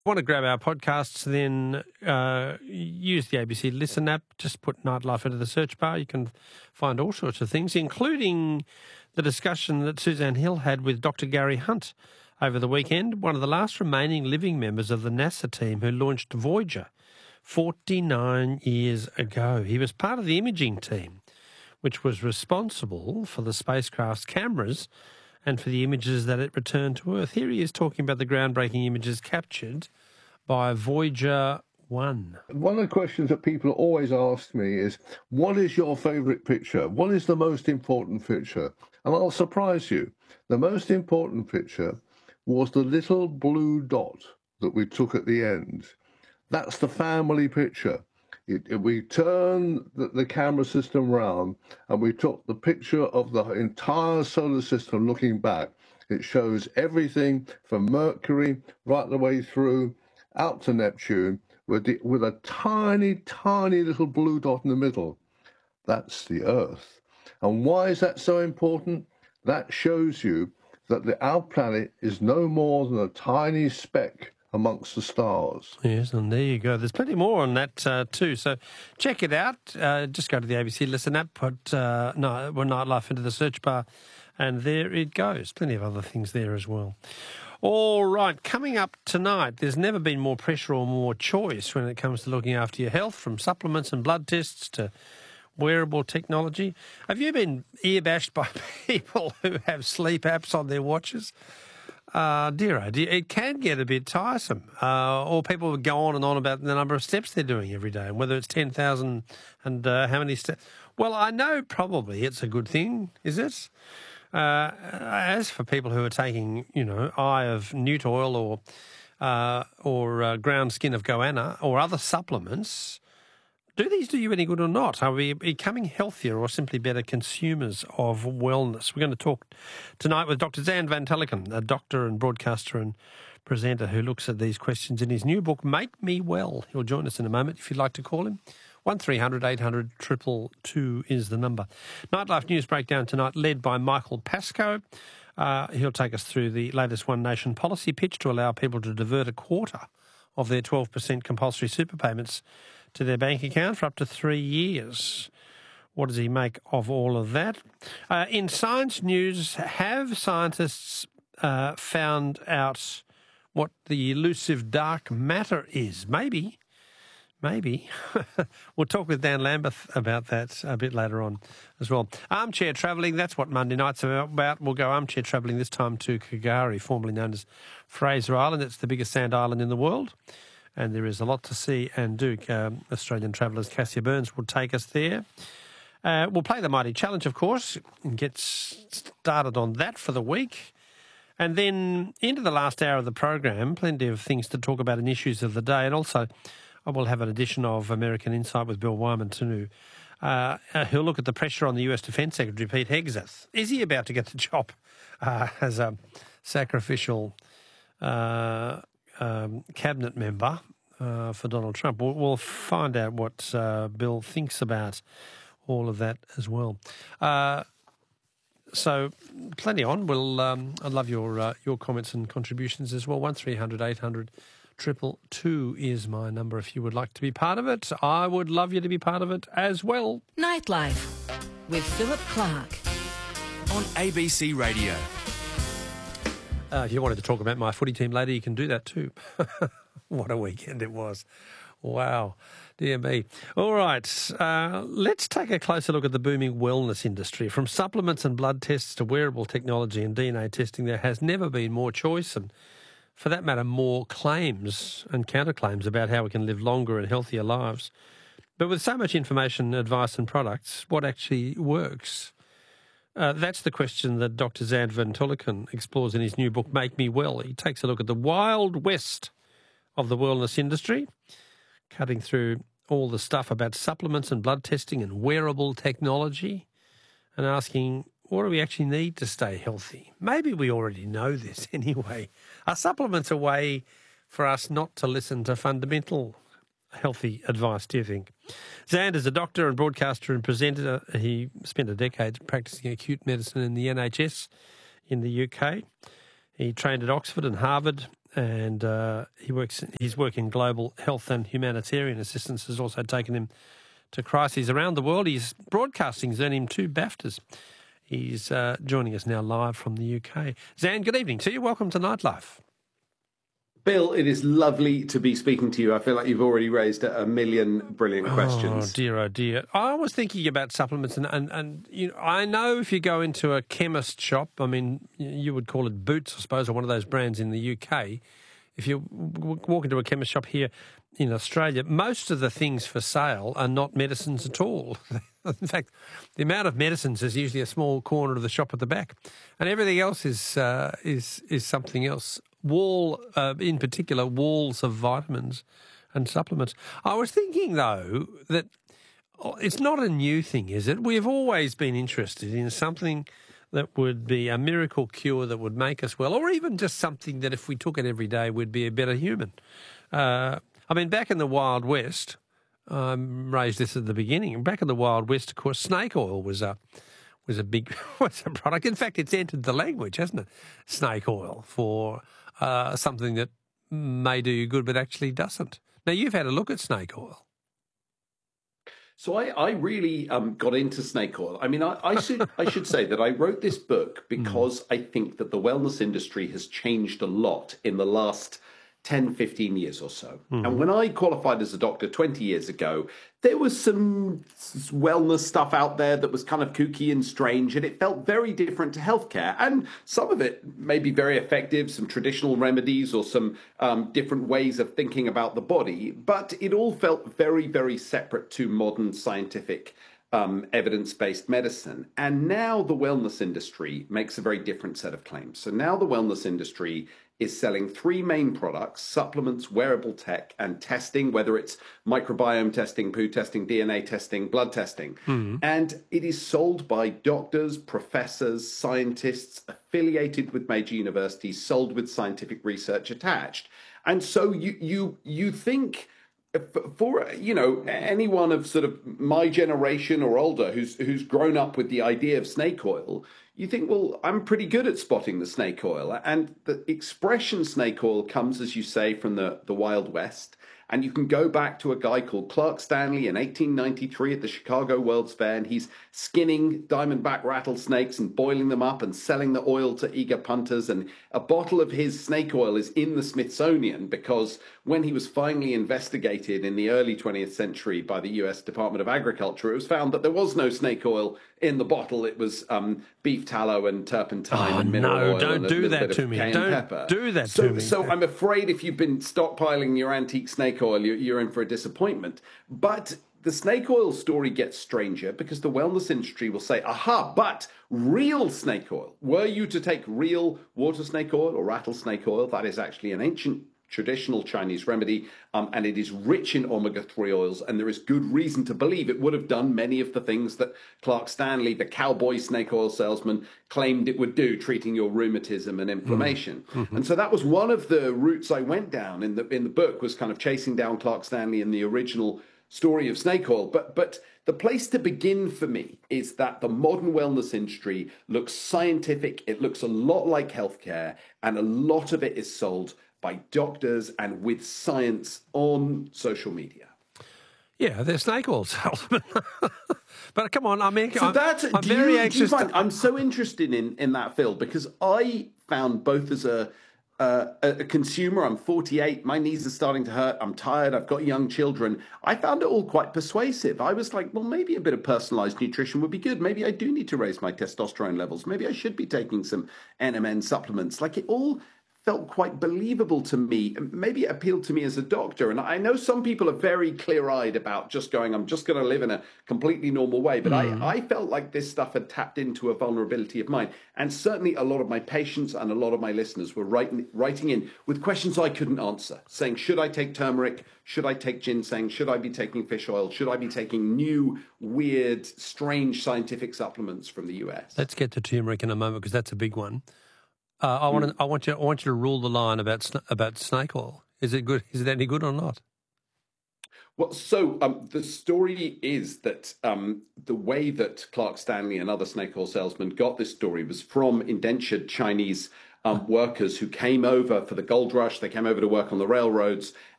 Want to grab our podcasts, then use the ABC Listen app. Just put Nightlife into the search bar. You can find all sorts of things, including the discussion that Suzanne Hill had with Dr. Gary Hunt over the weekend, one of the last remaining living members of the NASA team who launched Voyager 49 years ago. He was part of the imaging team, which was responsible for the spacecraft's cameras and for the images that it returned to Earth. Here he is talking about the groundbreaking images captured by Voyager 1. One of the questions that people always ask me is, what is your favourite picture? What is the most important picture? And I'll surprise you. The most important picture was the little blue dot that we took at the end. That's the family picture. We turned the camera system round and we took the picture of the entire solar system looking back. It shows everything from Mercury right the way through out to Neptune with a tiny, tiny little blue dot in the middle. That's the Earth. And why is that so important? That shows you that our planet is no more than a tiny speck amongst the stars. Yes, and there you go. There's plenty more on that too. So check it out. Just go to the ABC Listen app, put Nightlife into the search bar, and there it goes. Plenty of other things there as well. All right, coming up tonight, there's never been more pressure or more choice when it comes to looking after your health, from supplements and blood tests to wearable technology. Have you been ear-bashed by people who have sleep apps on their watches? Dear, it can get a bit tiresome. Or people would go on and on about the number of steps they're doing every day, and whether it's 10,000 and how many steps. Well, I know probably it's a good thing, is it? As for people who are taking, Eye of Newt oil or ground skin of goanna or other supplements, do these do you any good or not? Are we becoming healthier or simply better consumers of wellness? We're going to talk tonight with Dr. Zand Van Tulleken, a doctor and broadcaster and presenter who looks at these questions in his new book, Make Me Well. He'll join us in a moment if you'd like to call him. 1300 800 222 is the number. Nightlife News Breakdown tonight led by Michael Pascoe. He'll take us through the latest One Nation policy pitch to allow people to divert a quarter of their 12% compulsory super payments to their bank account for up to 3 years. What does he make of all of that? In science news, have scientists found out what the elusive dark matter is? Maybe. We'll talk with Dan Lambeth about that a bit later on as well. Armchair travelling, that's what Monday nights are about. We'll go armchair travelling this time to K'gari, formerly known as Fraser Island. It's the biggest sand island in the world, and there is a lot to see and do. Australian travellers Cassia Burns will take us there. We'll play the Mighty Challenge, of course, and get started on that for the week. And then into the last hour of the program, plenty of things to talk about and issues of the day. And also, I will have an edition of American Insight with Bill Wyman too. He'll look at the pressure on the US Defence Secretary, Pete Hegseth. Is he about to get the job as a sacrificial cabinet member for Donald Trump? We'll find out what Bill thinks about all of that as well. So plenty on. I'd love your comments and contributions as well. 1300 800 222 is my number if you would like to be part of it. I would love you to be part of it as well. Nightlife with Philip Clark on ABC Radio. If you wanted to talk about my footy team later, you can do that too. What a weekend it was. Wow. Dear me. All right. Let's take a closer look at the booming wellness industry. From supplements and blood tests to wearable technology and DNA testing, there has never been more choice and, for that matter, more claims and counterclaims about how we can live longer and healthier lives. But with so much information, advice and products, what actually works? That's the question that Dr. Zand Van Tulleken explores in his new book, Make Me Well. He takes a look at the wild west of the wellness industry, cutting through all the stuff about supplements and blood testing and wearable technology and asking, what do we actually need to stay healthy? Maybe we already know this anyway. Are supplements a way for us not to listen to fundamental healthy advice, do you think? Zand is a doctor and broadcaster and presenter. He spent a decade practicing acute medicine in the NHS in the UK. He trained at Oxford and Harvard and his work in global health and humanitarian assistance has also taken him to crises around the world. His broadcasting's earned him 2 BAFTAs. He's joining us now live from the UK. Zan, good evening to you. Welcome to Nightlife. Bill, it is lovely to be speaking to you. I feel like you've already raised a million brilliant questions. Oh dear. I was thinking about supplements, and you know, I know if you go into a chemist shop, I mean, you would call it Boots, I suppose, or one of those brands in the UK. If you walk into a chemist shop here in Australia, most of the things for sale are not medicines at all. In fact, the amount of medicines is usually a small corner of the shop at the back, and everything else is something else. In particular, walls of vitamins and supplements. I was thinking, though, that it's not a new thing, is it? We've always been interested in something that would be a miracle cure that would make us well, or even just something that if we took it every day would be a better human. I mean, back in the Wild West, I raised this at the beginning, back in the Wild West, of course, snake oil was a big was a product. In fact, it's entered the language, hasn't it? Snake oil for something that may do you good but actually doesn't. Now, you've had a look at snake oil. So I really got into snake oil. I mean, I should say that I wrote this book because I think that the wellness industry has changed a lot in the last 10, 15 years or so. And when I qualified as a doctor 20 years ago, there was some wellness stuff out there that was kind of kooky and strange, and it felt very different to healthcare. And some of it may be very effective, some traditional remedies or some different ways of thinking about the body, but it all felt very, very separate to modern scientific evidence-based medicine. And now the wellness industry makes a very different set of claims. So now the wellness industry is selling 3 main products: supplements, wearable tech, and testing, whether it's microbiome testing, poo testing, DNA testing, blood testing. And it is sold by doctors, professors, scientists affiliated with major universities, sold with scientific research attached. And so you think, for anyone of sort of my generation or older who's grown up with the idea of snake oil, you think, well, I'm pretty good at spotting the snake oil. And the expression snake oil comes, as you say, from the Wild West. And you can go back to a guy called Clark Stanley in 1893 at the Chicago World's Fair, and he's skinning diamondback rattlesnakes and boiling them up and selling the oil to eager punters. And a bottle of his snake oil is in the Smithsonian because when he was finally investigated in the early 20th century by the US Department of Agriculture, it was found that there was no snake oil in the bottle. It was beef tallow and turpentine and mineral oil. Don't do that to me. Don't do that to me. So I'm afraid if you've been stockpiling your antique snake oil, you're in for a disappointment. But the snake oil story gets stranger because the wellness industry will say, aha, but real snake oil. Were you to take real water snake oil or rattlesnake oil, that is actually an ancient traditional Chinese remedy, and it is rich in omega-3 oils, and there is good reason to believe it would have done many of the things that Clark Stanley, the cowboy snake oil salesman, claimed it would do, treating your rheumatism and inflammation. And so that was one of the routes I went down in the book, was kind of chasing down Clark Stanley in the original story of snake oil. But the place to begin for me is that the modern wellness industry looks scientific, it looks a lot like healthcare, and a lot of it is sold by doctors and with science on social media. Yeah, they're snake oil salesmen. But come on, I mean, so I'm very anxious. I'm so interested in that, Phil, because I found both as a consumer, I'm 48, my knees are starting to hurt, I'm tired, I've got young children. I found it all quite persuasive. I was like, well, maybe a bit of personalized nutrition would be good. Maybe I do need to raise my testosterone levels. Maybe I should be taking some NMN supplements. Like, it all felt quite believable to me. Maybe it appealed to me as a doctor. And I know some people are very clear-eyed about just going, I'm just going to live in a completely normal way. But I felt like this stuff had tapped into a vulnerability of mine. And certainly a lot of my patients and a lot of my listeners were writing in with questions I couldn't answer, saying, should I take turmeric? Should I take ginseng? Should I be taking fish oil? Should I be taking new, weird, strange scientific supplements from the US? Let's get to turmeric in a moment because that's a big one. I want you to rule the line about snake oil. Is it good? Is it any good or not? Well, so the story is that the way that Clark Stanley and other snake oil salesmen got this story was from indentured Chinese workers who came over for the gold rush. They came over to work on the railroads,